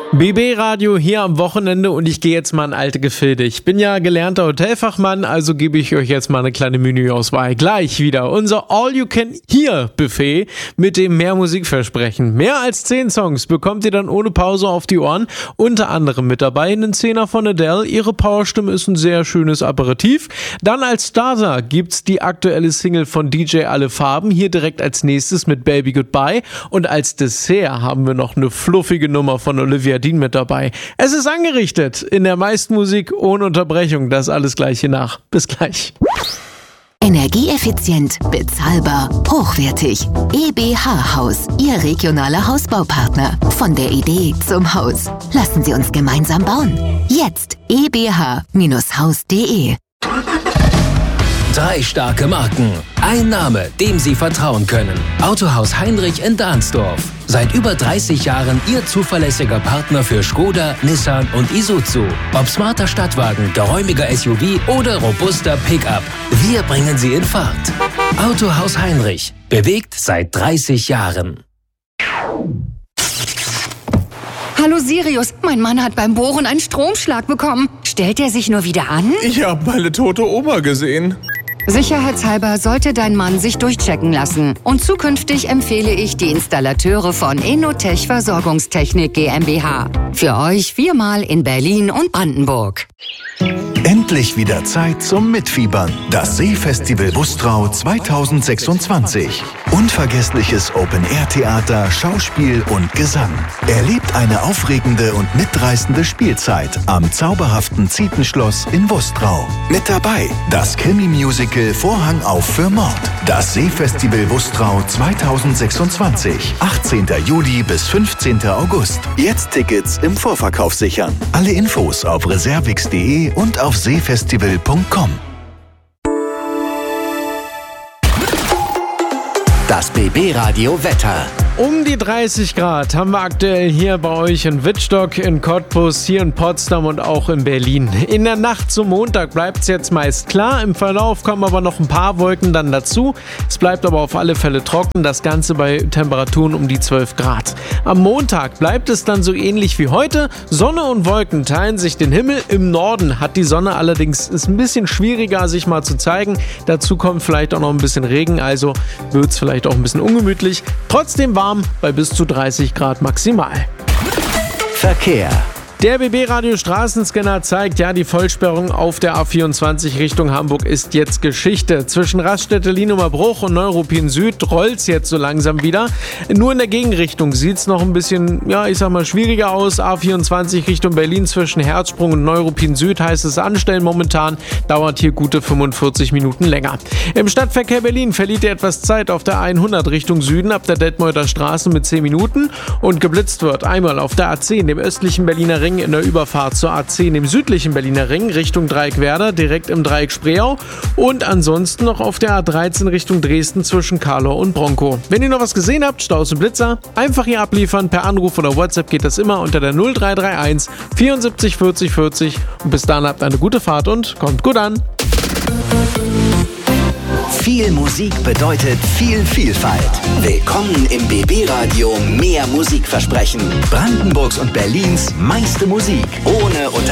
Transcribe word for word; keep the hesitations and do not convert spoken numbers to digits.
B B-Radio hier am Wochenende und ich gehe jetzt mal in alte Gefilde. Ich bin ja gelernter Hotelfachmann, also gebe ich euch jetzt mal eine kleine Menüauswahl. Gleich wieder unser All-You-Can-Hear-Buffet mit dem Mehr-Musikversprechen. Mehr als zehn Songs bekommt ihr dann ohne Pause auf die Ohren. Unter anderem mit dabei einen Zehner von Adele. Ihre Powerstimme ist ein sehr schönes Aperitif. Dann als Starter gibt's die aktuelle Single von D J Alle Farben. Hier direkt als nächstes mit Baby Goodbye. Und als Dessert haben wir noch eine fluffige Nummer von Olivia Dean mit dabei. Es ist angerichtet in der meisten Musik ohne Unterbrechung. Das alles gleich hier nach. Bis gleich. Energieeffizient, bezahlbar, hochwertig. E B H Haus, Ihr regionaler Hausbaupartner. Von der Idee zum Haus. Lassen Sie uns gemeinsam bauen. Jetzt e b h Bindestrich haus punkt de. Drei starke Marken. Ein Name, dem Sie vertrauen können. Autohaus Heinrich in Dahnsdorf. Seit über dreißig Jahren Ihr zuverlässiger Partner für Skoda, Nissan und Isuzu. Ob smarter Stadtwagen, geräumiger S U V oder robuster Pickup. Wir bringen Sie in Fahrt. Autohaus Heinrich. Bewegt seit dreißig Jahren. Hallo Sirius, mein Mann hat beim Bohren einen Stromschlag bekommen. Stellt er sich nur wieder an? Ich habe meine tote Oma gesehen. Sicherheitshalber sollte dein Mann sich durchchecken lassen. Und zukünftig empfehle ich die Installateure von Enotech Versorgungstechnik GmbH. Für euch viermal in Berlin und Brandenburg. Endlich wieder Zeit zum Mitfiebern. Das Seefestival Bustrau zweitausendsechsundzwanzig. Unvergessliches Open-Air-Theater, Schauspiel und Gesang. Erlebt eine aufregende und mitreißende Spielzeit am zauberhaften Zietenschloss in Bustrau. Mit dabei das Krimi-Musical Vorhang auf für Mord. Das Seefestival Bustrau zweitausendsechsundzwanzig. achtzehnten Juli bis fünfzehnten August. Jetzt Tickets im Vorverkauf sichern. Alle Infos auf reservix punkt de und auf seefestival punkt com. Das B B-Radio Wetter. Um die dreißig Grad haben wir aktuell hier bei euch in Wittstock, in Cottbus, hier in Potsdam und auch in Berlin. In der Nacht zum Montag bleibt es jetzt meist klar. Im Verlauf kommen aber noch ein paar Wolken dann dazu. Es bleibt aber auf alle Fälle trocken. Das Ganze bei Temperaturen um die zwölf Grad. Am Montag bleibt es dann so ähnlich wie heute. Sonne und Wolken teilen sich den Himmel. Im Norden hat die Sonne allerdings, ist ein bisschen schwieriger, sich mal zu zeigen. Dazu kommt vielleicht auch noch ein bisschen Regen, also wird es vielleicht auch ein bisschen ungemütlich. Trotzdem warm bei bis zu dreißig Grad maximal. Verkehr. Der B B-Radio Straßenscanner zeigt, ja, die Vollsperrung auf der A vierundzwanzig Richtung Hamburg ist jetzt Geschichte. Zwischen Raststätte-Lienumer Bruch und Neuruppin Süd rollt's jetzt so langsam wieder. Nur in der Gegenrichtung sieht's noch ein bisschen, ja, ich sag mal, schwieriger aus. A vierundzwanzig Richtung Berlin zwischen Herzsprung und Neuruppin Süd heißt es anstellen momentan. Dauert hier gute fünfundvierzig Minuten länger. Im Stadtverkehr Berlin verliert ihr etwas Zeit auf der hundert Richtung Süden ab der Detmolder Straße mit zehn Minuten. Und geblitzt wird einmal auf der A zehn, dem östlichen Berliner Ring, in der Überfahrt zur A zehn im südlichen Berliner Ring Richtung Dreieck Werder, direkt im Dreieck Spreeau und ansonsten noch auf der A dreizehn Richtung Dresden zwischen Karlau und Bronkow. Wenn ihr noch was gesehen habt, Staus und Blitzer, einfach hier abliefern, per Anruf oder WhatsApp geht das immer unter der null drei drei eins vierundsiebzig vierzig vierzig und bis dann habt eine gute Fahrt und kommt gut an. Viel Musik bedeutet viel Vielfalt. Willkommen im B B-Radio Mehr Musikversprechen. Brandenburgs und Berlins meiste Musik ohne Unter